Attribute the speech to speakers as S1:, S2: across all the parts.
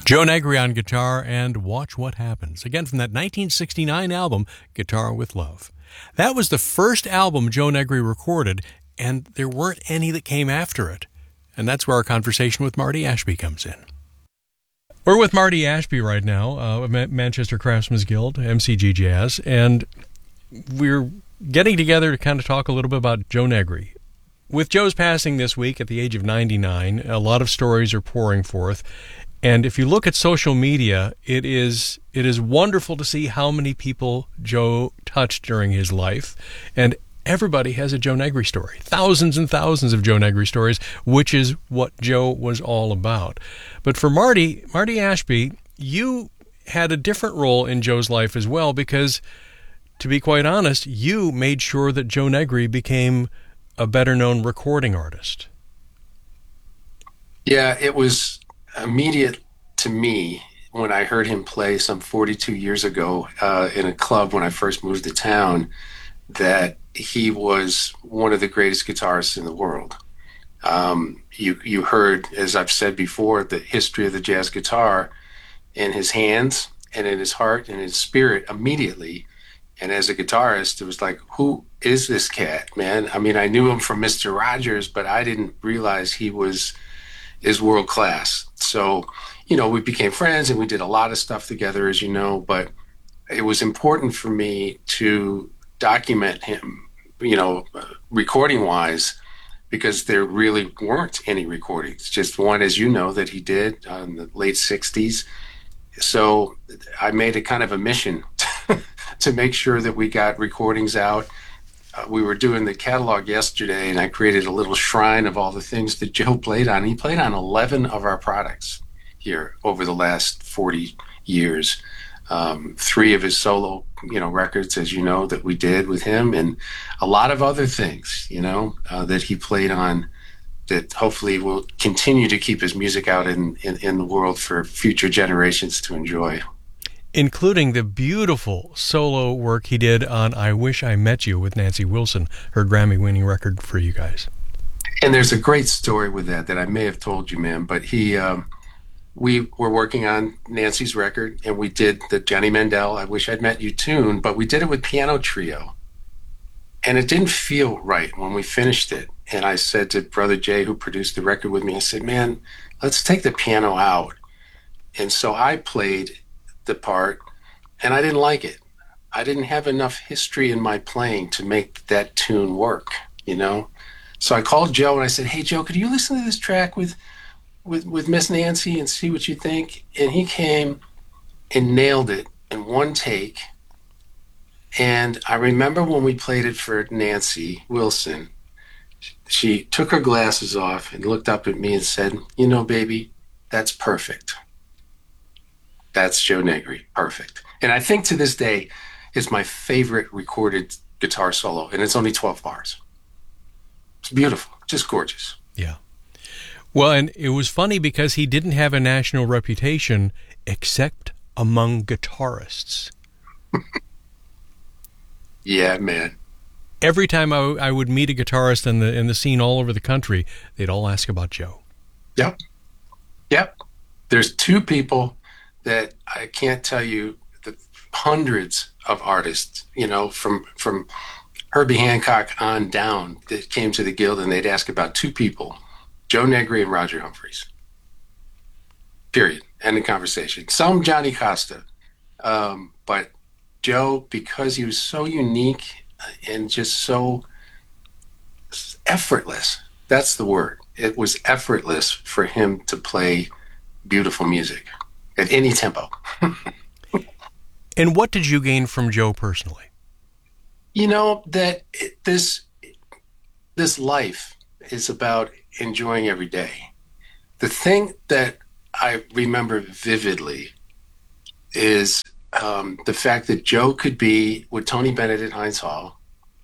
S1: Joe Negri on guitar and Watch What Happens. Again, from that 1969 album, Guitar with Love. That was the first album Joe Negri recorded, and there weren't any that came after it. And that's where our conversation with Marty Ashby comes in. We're with Marty Ashby right now, of Manchester Craftsmen's Guild, MCG Jazz, and we're getting together to kind of talk a little bit about Joe Negri. With Joe's passing this week at the age of 99, a lot of stories are pouring forth. And if you look at social media, it is wonderful to see how many people Joe touched during his life. And everybody has a Joe Negri story. Thousands and thousands of Joe Negri stories, which is what Joe was all about. But for Marty Ashby, you had a different role in Joe's life as well, because, to be quite honest, you made sure that Joe Negri became a better-known recording artist.
S2: Yeah, it was immediate to me when I heard him play some 42 years ago in a club when I first moved to town, that he was one of the greatest guitarists in the world. You heard, as I've said before, the history of the jazz guitar in his hands and in his heart and his spirit immediately. And as a guitarist, it was like, who is this cat, man? I mean, I knew him from Mr. Rogers, but I didn't realize he is world class. So, we became friends and we did a lot of stuff together, as you know, but it was important for me to document him, recording wise, because there really weren't any recordings, just one, as you know, that he did in the late 60s. So I made it kind of a mission to make sure that we got recordings out. We were doing the catalog yesterday, and I created a little shrine of all the things that Joe played on. He played on 11 of our products here over the last 40 years. 3 of his solo, records, as you know, that we did with him, and a lot of other things, that he played on, that hopefully will continue to keep his music out in the world for future generations to enjoy.
S1: Including the beautiful solo work he did on I Wish I Met You with Nancy Wilson, her Grammy-winning record for you guys.
S2: And there's a great story with that I may have told you, man, but we were working on Nancy's record, and we did the Johnny Mandel I Wish I'd Met You tune, but we did it with piano trio. And it didn't feel right when we finished it. And I said to Brother Jay, who produced the record with me, I said, man, let's take the piano out. And so I played the part, and I didn't like it. I didn't have enough history in my playing to make that tune work, So I called Joe and I said, hey, Joe, could you listen to this track with Miss Nancy and see what you think? And he came and nailed it in one take. And I remember when we played it for Nancy Wilson, she took her glasses off and looked up at me and said, baby, that's perfect. That's Joe Negri, perfect. And I think to this day, it's my favorite recorded guitar solo, and it's only 12 bars. It's beautiful, just gorgeous.
S1: Yeah. Well, and it was funny because he didn't have a national reputation except among guitarists.
S2: Yeah, man.
S1: Every time I would meet a guitarist in the scene all over the country, they'd all ask about Joe.
S2: Yep. There's 2 people that I can't tell you, the hundreds of artists, from Herbie Hancock on down, that came to the Guild, and they'd ask about 2 people, Joe Negri and Roger Humphreys. Period. End of conversation. Some Johnny Costa. But Joe, because he was so unique and just so effortless, that's the word. It was effortless for him to play beautiful music at any tempo.
S1: And what did you gain from Joe personally?
S2: That this life is about enjoying every day. The thing that I remember vividly is the fact that Joe could be with Tony Bennett at Heinz Hall,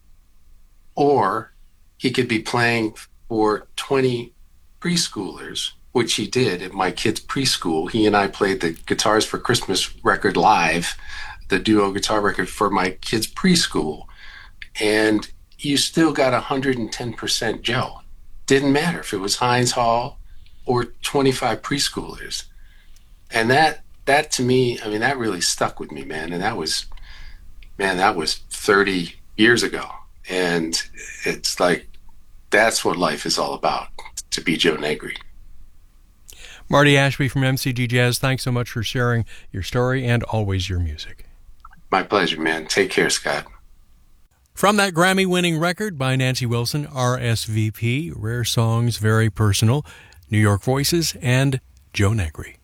S2: or he could be playing for 20 preschoolers, which he did at my kids' preschool. He and I played the Guitars for Christmas record live, the duo guitar record for my kids' preschool. And you still got 110% Joe. Didn't matter if it was Heinz Hall or 25 preschoolers. And that to me, I mean, that really stuck with me, man. And that was 30 years ago. And it's like, that's what life is all about, to be Joe Negri.
S1: Marty Ashby from MCG Jazz, thanks so much for sharing your story and always your music.
S2: My pleasure, man. Take care, Scott.
S1: From that Grammy-winning record by Nancy Wilson, RSVP, Rare Songs, Very Personal, New York Voices, and Joe Negri.